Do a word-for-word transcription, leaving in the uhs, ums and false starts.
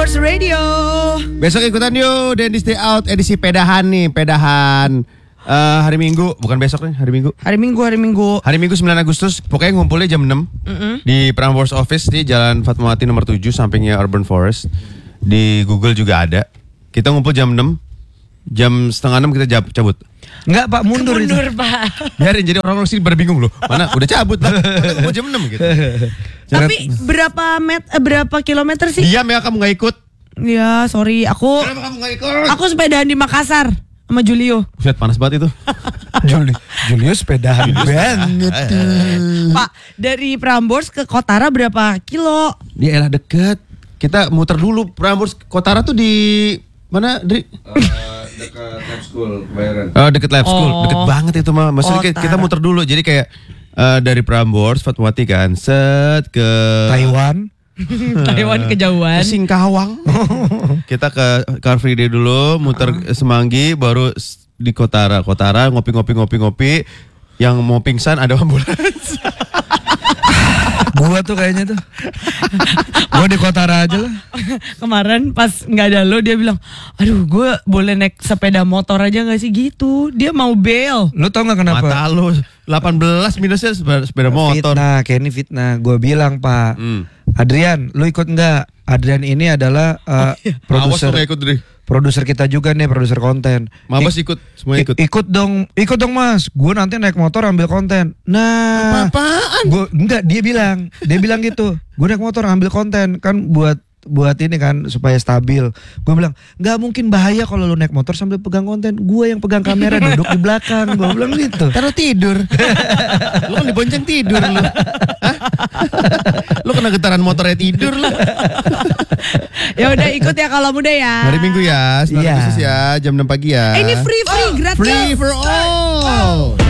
Prambors Radio. Besok ikutan yuk Dandy Stay Out edisi pedahan nih, pedahan uh, hari Minggu, bukan besok nih, hari Minggu. Hari Minggu, hari Minggu. Hari Minggu sembilan Agustus, pokoknya ngumpulnya jam enam Mm-mm. di Prambors Office di Jalan Fatmawati nomor tujuh sampingnya Urban Forest. Di Google juga ada. Kita ngumpul jam enam, jam setengah enam kita jab- cabut. Enggak Pak, mundur, Mundur, itu. Pak. Biarin, jadi orang-orang sini pada bingung loh. Mana udah cabut lah, mau jam enam gitu. Tapi berapa met, eh, berapa kilometer sih? Diam ya, kamu gak ikut. Ya, sorry, aku Kenapa kamu gak ikut? aku sepedahan di Makassar sama Julio. Buset, panas banget itu. Juli, Julio sepedahan banget tuh. Pak, dari Prambors ke Kotara berapa kilo? Di elah deket. Kita muter dulu. Prambors Kotara tuh di mana, Dri? Dekat Lab School Kebayoran. Oh, deket Lab School. Oh. Deket banget itu mah. Maksudnya kita, Kotara. kita muter dulu. Jadi kayak eh, dari Prambors Fatmawati kan, set ke Taiwan. Taiwan kejauhan. ke Singkawang. Kita ke Car Free Day dulu, muter Semanggi, baru s- di Kotara. Kotara ngopi-ngopi ngopi-ngopi. Yang mau pingsan ada ambulans. Gua tuh kayaknya tuh. Gua di Kotara aja lah. Kemarin pas nggak ada lo dia bilang, aduh gue boleh naik sepeda motor aja nggak sih gitu. Dia mau bail. Lu tau gak kenapa? Mata lu delapan belas minusnya sepeda, sepeda motor. Fitnah, kayak ini fitnah. Gue bilang Pak, Hmm. Adrian, lu ikut nggak? Adrian ini adalah uh, Awas produser lu gak ikut, Dri. produser kita juga nih, produser konten. Mabas Ik- ikut, semua ikut. I- ikut dong, ikut dong Mas. Gue nanti naik motor ambil konten. Nah, Apa-apaan? Gue enggak, dia bilang, dia bilang gitu. Gue naik motor ambil konten kan buat buat ini kan supaya stabil. Gue bilang nggak mungkin bahaya kalau lu naik motor sambil pegang konten. Gue yang pegang kamera duduk di belakang. Gue bilang gitu. Taruh tidur. Lu kan dibonceng tidur lu. Hah? Lu kena getaran motornya tidur lu. Ya udah ikut ya kalau muda ya. Hari Minggu ya, sembilan Iya. Agustus ya, jam enam pagi ya. Eh, ini free free gratis. Free for all.